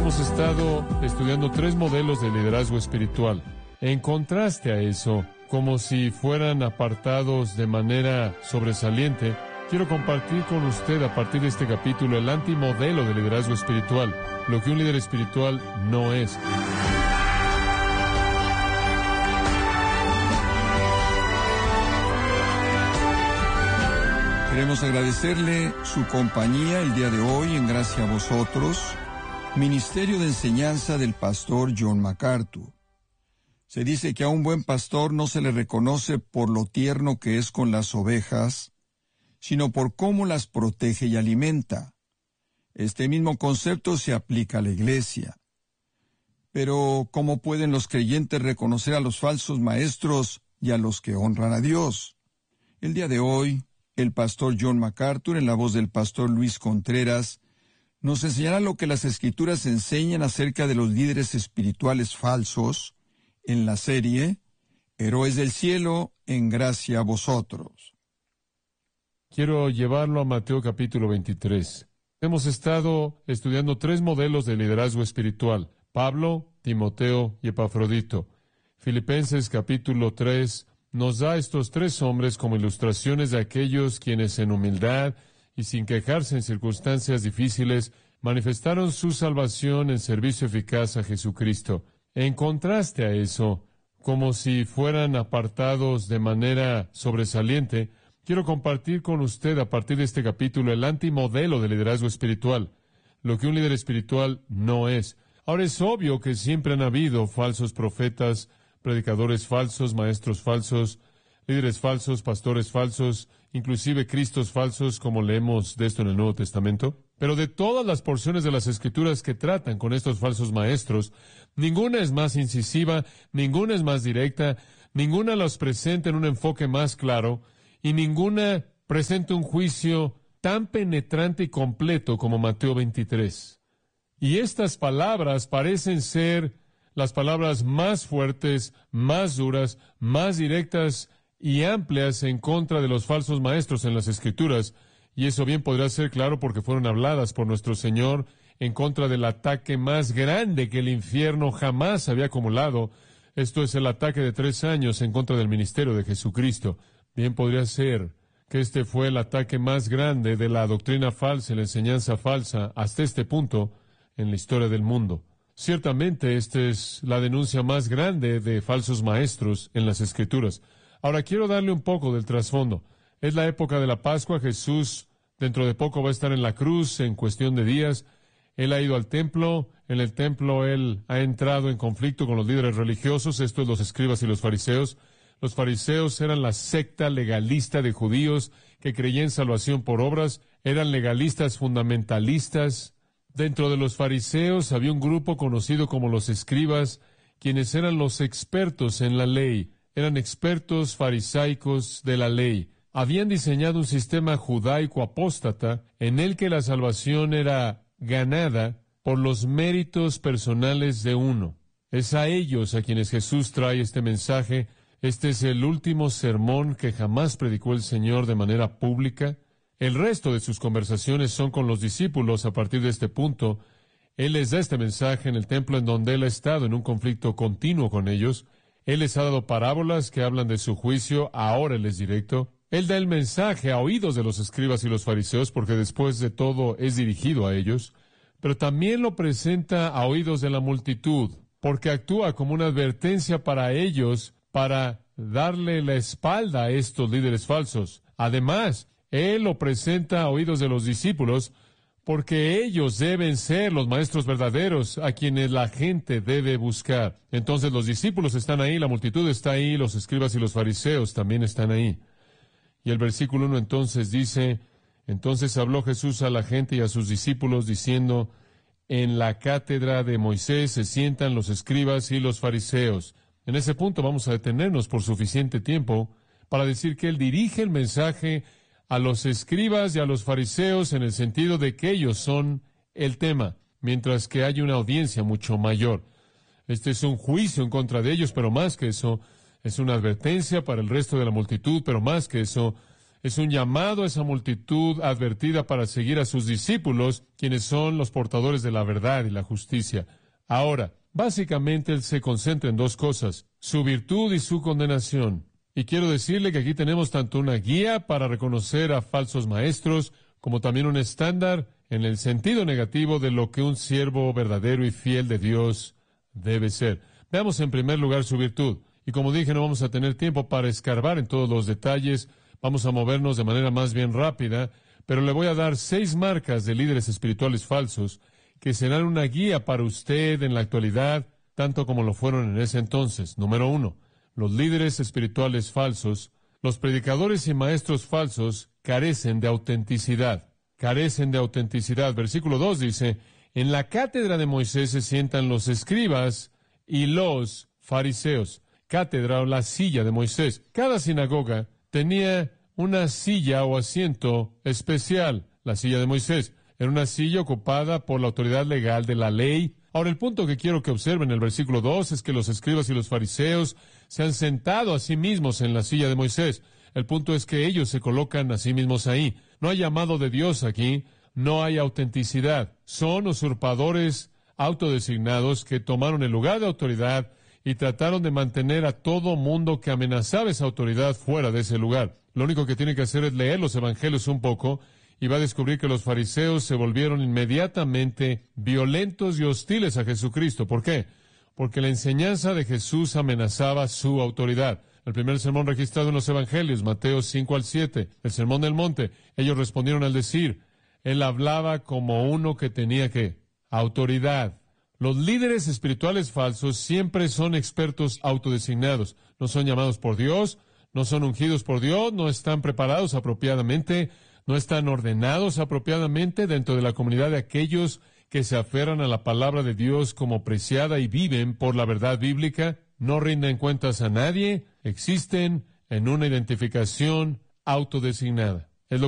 Hemos estado estudiando 3 modelos de liderazgo espiritual. En contraste a eso, como si fueran apartados de manera sobresaliente, quiero compartir con usted a partir de este capítulo el antimodelo de liderazgo espiritual, lo que un líder espiritual no es. Queremos agradecerle su compañía el día de hoy en Gracia a Vosotros, Ministerio de Enseñanza del Pastor John MacArthur. Se dice que a un buen pastor no se le reconoce por lo tierno que es con las ovejas, sino por cómo las protege y alimenta. Este mismo concepto se aplica a la iglesia. Pero, ¿cómo pueden los creyentes reconocer a los falsos maestros y a los que honran a Dios? El día de hoy, el pastor John MacArthur, en la voz del pastor Luis Contreras, nos enseñará lo que las Escrituras enseñan acerca de los líderes espirituales falsos en la serie Héroes del Cielo en Gracia a Vosotros. Quiero llevarlo a Mateo capítulo 23. Hemos estado estudiando 3 modelos de liderazgo espiritual: Pablo, Timoteo y Epafrodito. Filipenses capítulo 3 nos da a estos 3 hombres como ilustraciones de aquellos quienes en humildad y sin quejarse en circunstancias difíciles manifestaron su salvación en servicio eficaz a Jesucristo. En contraste a eso, como si fueran apartados de manera sobresaliente, quiero compartir con usted a partir de este capítulo el antimodelo de liderazgo espiritual, lo que un líder espiritual no es. Ahora, es obvio que siempre han habido falsos profetas, predicadores falsos, maestros falsos, líderes falsos, pastores falsos, inclusive cristos falsos, como leemos de esto en el Nuevo Testamento. Pero de todas las porciones de las Escrituras que tratan con estos falsos maestros, ninguna es más incisiva, ninguna es más directa, ninguna los presenta en un enfoque más claro, y ninguna presenta un juicio tan penetrante y completo como Mateo 23. Y estas palabras parecen ser las palabras más fuertes, más duras, más directas y amplias en contra de los falsos maestros en las Escrituras, y eso bien podrá ser claro porque fueron habladas por nuestro Señor en contra del ataque más grande que el infierno jamás había acumulado. Esto es el ataque de 3 años en contra del ministerio de Jesucristo. Bien podría ser que este fue el ataque más grande de la doctrina falsa y la enseñanza falsa hasta este punto en la historia del mundo. Ciertamente, esta es la denuncia más grande de falsos maestros en las Escrituras. Ahora, quiero darle un poco del trasfondo. Es la época de la Pascua. Jesús dentro de poco va a estar en la cruz en cuestión de días. Él ha ido al templo. En el templo él ha entrado en conflicto con los líderes religiosos, esto es los escribas y los fariseos. Los fariseos eran la secta legalista de judíos que creían en salvación por obras. Eran legalistas fundamentalistas. Dentro de los fariseos había un grupo conocido como los escribas, quienes eran los expertos en la ley. Eran expertos farisaicos de la ley. Habían diseñado un sistema judaico apóstata en el que la salvación era ganada por los méritos personales de uno. Es a ellos a quienes Jesús trae este mensaje. Este es el último sermón que jamás predicó el Señor de manera pública. El resto de sus conversaciones son con los discípulos a partir de este punto. Él les da este mensaje en el templo en donde Él ha estado en un conflicto continuo con ellos. Él les ha dado parábolas que hablan de su juicio, ahora Él es directo. Él da el mensaje a oídos de los escribas y los fariseos porque después de todo es dirigido a ellos, pero también lo presenta a oídos de la multitud, porque actúa como una advertencia para ellos para darle la espalda a estos líderes falsos. Además, Él lo presenta a oídos de los discípulos porque ellos deben ser los maestros verdaderos a quienes la gente debe buscar. Entonces los discípulos están ahí, la multitud está ahí, los escribas y los fariseos también están ahí. Y el versículo 1 entonces dice: entonces habló Jesús a la gente y a sus discípulos diciendo: en la cátedra de Moisés se sientan los escribas y los fariseos. En ese punto vamos a detenernos por suficiente tiempo para decir que Él dirige el mensaje a los escribas y a los fariseos en el sentido de que ellos son el tema, mientras que hay una audiencia mucho mayor. Este es un juicio en contra de ellos, pero más que eso, es una advertencia para el resto de la multitud, pero más que eso, Es un llamado a esa multitud advertida para seguir a sus discípulos, quienes son los portadores de la verdad y la justicia. Ahora, básicamente él se concentra en dos cosas: su virtud y su condenación. Y quiero decirle que aquí tenemos tanto una guía para reconocer a falsos maestros, como también un estándar en el sentido negativo de lo que un siervo verdadero y fiel de Dios debe ser. Veamos en primer lugar su virtud. Y como dije, no vamos a tener tiempo para escarbar en todos los detalles. Vamos a movernos de manera más bien rápida, pero le voy a dar 6 marcas de líderes espirituales falsos que serán una guía para usted en la actualidad, tanto como lo fueron en ese entonces. Número 1, los líderes espirituales falsos, los predicadores y maestros falsos carecen de autenticidad. Carecen de autenticidad. Versículo 2 dice, en la cátedra de Moisés se sientan los escribas y los fariseos. Cátedra o la silla de Moisés. Cada sinagoga tenía una silla o asiento especial. La silla de Moisés era una silla ocupada por la autoridad legal de la ley. Ahora, el punto que quiero que observen en el versículo 2 es que los escribas y los fariseos se han sentado a sí mismos en la silla de Moisés. El punto es que ellos se colocan a sí mismos ahí. No hay llamado de Dios aquí, no hay autenticidad. Son usurpadores autodesignados que tomaron el lugar de autoridad y trataron de mantener a todo mundo que amenazaba esa autoridad fuera de ese lugar. Lo único que tiene que hacer es leer los evangelios un poco y va a descubrir que los fariseos se volvieron inmediatamente violentos y hostiles a Jesucristo. ¿Por qué? Porque la enseñanza de Jesús amenazaba su autoridad. El primer sermón registrado en los evangelios, Mateo 5 al 7, el sermón del monte, ellos respondieron al decir, él hablaba como uno que tenía ¿qué? Autoridad. Los líderes espirituales falsos siempre son expertos autodesignados. No son llamados por Dios, no son ungidos por Dios, no están preparados apropiadamente, no están ordenados apropiadamente dentro de la comunidad de aquellos que se aferran a la palabra de Dios como preciada y viven por la verdad bíblica. No rinden cuentas a nadie, existen en una identificación autodesignada.